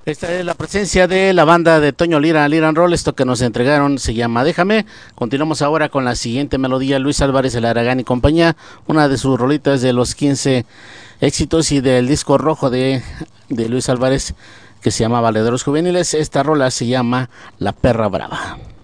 Esta es la presencia de la banda de Toño Lira, Lira and Roll. Esto que nos entregaron se llama Déjame. Continuamos ahora con la siguiente melodía. Luis Álvarez, el Aragán y compañía. Una de sus rolitas de los 15 éxitos y del disco rojo de Luis Álvarez, que se llama Valederos Juveniles. Esta rola se llama La Perra Brava.